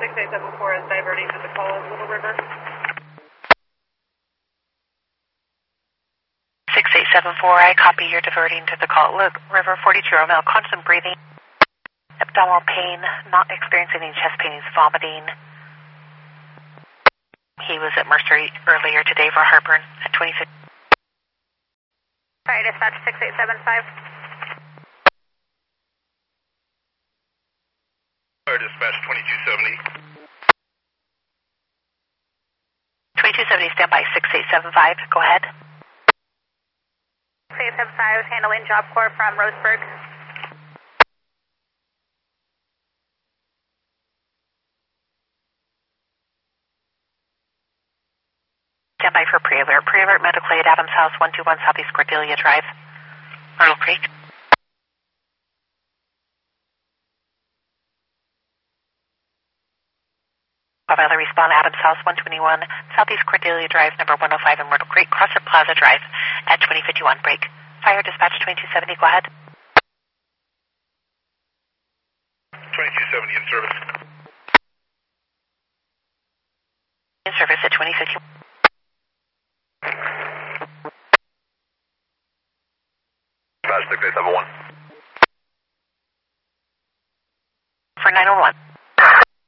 6874 is diverting to the call of Little River. 6874, I copy. You're diverting to the call at River 42 Romeo. Constant breathing, abdominal pain, not experiencing any chest pain, he's vomiting. He was at Mercer earlier today for heartburn at 25. Sorry, dispatch 6875. Fire dispatch 2270. 2270, standby 6875. Go ahead. 6875, handling Job Corps from Roseburg. Standby for pre-alert. Pre-alert medical aid, Adams House, 121 Southeast Cordelia Drive, Myrtle Creek. Provider respond, Adams House, 121 Southeast Cordelia Drive, number 105 in Myrtle Creek, Crosser Plaza Drive at 2051. Break. Fire dispatch 2270, go ahead. 2270 in service. In service at 2051. Dispatch 6871. For 901.